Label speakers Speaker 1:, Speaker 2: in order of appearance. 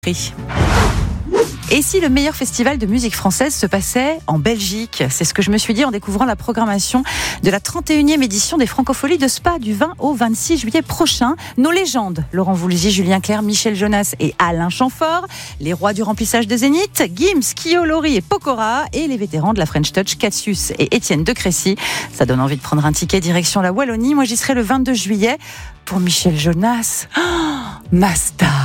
Speaker 1: Et si le meilleur festival de musique française se passait en Belgique ? C'est ce que je me suis dit en découvrant la programmation de la 31e édition des Francopholies de Spa du 20 au 26 juillet prochain. Nos légendes, Laurent Voulzy, Julien Clerc, Michel Jonas et Alain Chamfort, les rois du remplissage de Zénith, Gims, Kyo, Laurie et Pokora, et les vétérans de la French Touch, Cassius et Étienne de Crécy. Ça donne envie de prendre un ticket direction la Wallonie. Moi, j'y serai le 22 juillet pour Michel Jonas. Oh, ma star.